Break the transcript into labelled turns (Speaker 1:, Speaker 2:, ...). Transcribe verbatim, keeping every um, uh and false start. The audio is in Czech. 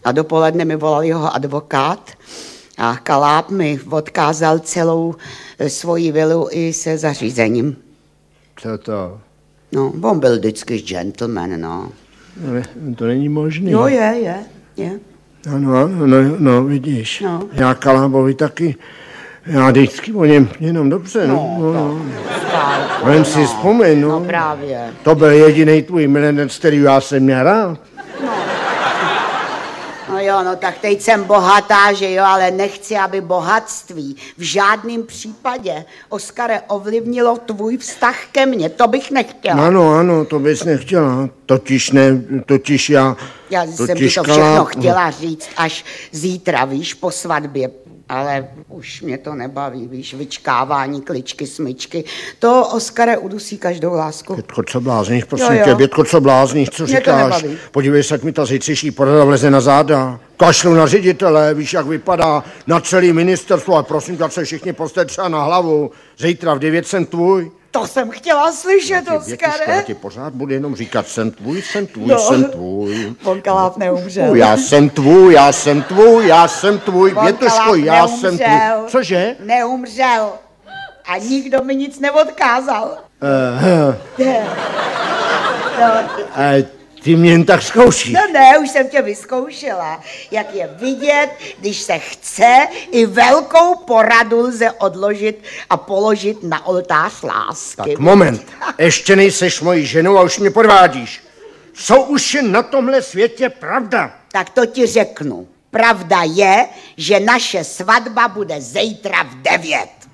Speaker 1: A dopoledne mi volal jeho advokát a Kaláb mi odkázal celou svoji vilu i se zařízením.
Speaker 2: Co to?
Speaker 1: No, on byl vždycky gentleman, no.
Speaker 2: No, to není možné.
Speaker 1: Jo, je, je, je.
Speaker 2: Ano, no, no, no vidíš. No. Já Kalábovi taky, já vždycky o něm jenom dobře, no. no, no.
Speaker 1: Stálku,
Speaker 2: Jen
Speaker 1: no.
Speaker 2: si vzpomeň, no.
Speaker 1: No právě.
Speaker 2: To byl jediný tvůj milenec, který já jsem měl rád.
Speaker 1: No jo, no tak teď jsem bohatá, že jo, ale nechci, aby bohatství v žádném případě, Oskare, ovlivnilo tvůj vztah ke mně, to bych nechtěla.
Speaker 2: Ano, ano, to bys nechtěla, totiž ne, totiž já...
Speaker 1: Já jsem
Speaker 2: totiž
Speaker 1: ti to
Speaker 2: Kalá...
Speaker 1: všechno chtěla říct až zítra, víš, po svatbě, ale už mě to nebaví, víš, vyčkávání, kličky, smyčky, to, Oskare, udusí každou lásku.
Speaker 2: Bětko, co blázníš, prosím
Speaker 1: jo, jo.
Speaker 2: tě, Bětko, co blázníš, co
Speaker 1: Mě
Speaker 2: říkáš? Podívej se, jak mi ta zítřejší porada vleze na záda. Kašlu na ředitele, víš, jak vypadá na celý ministerstvo, ale prosím tě, se všichni postaví třeba na hlavu. Zítra v devět jsem tvůj.
Speaker 1: To jsem chtěla slyšet, Oskare.
Speaker 2: Já ti pořád budu jenom říkat, jsem tvůj, jsem tvůj,
Speaker 1: no.
Speaker 2: jsem tvůj.
Speaker 1: Von Kaláb neumřel.
Speaker 2: Já jsem tvůj, já jsem tvůj, já jsem tvůj, Bětuško, já
Speaker 1: neumřel.
Speaker 2: jsem tvůj. Cože?
Speaker 1: Neumřel. A nikdo mi nic neodkázal.
Speaker 2: Uh,
Speaker 1: no.
Speaker 2: uh, ty mě jen tak zkoušíš.
Speaker 1: No ne, už jsem tě vyzkoušela. Jak je vidět, když se chce, i velkou poradu lze odložit a položit na oltář lásky.
Speaker 2: Tak moment, ještě nejseš mojí ženou a už mě podvádíš. Co už je na tomhle světě pravda?
Speaker 1: Tak to ti řeknu. Pravda je, že naše svatba bude zítra v devět.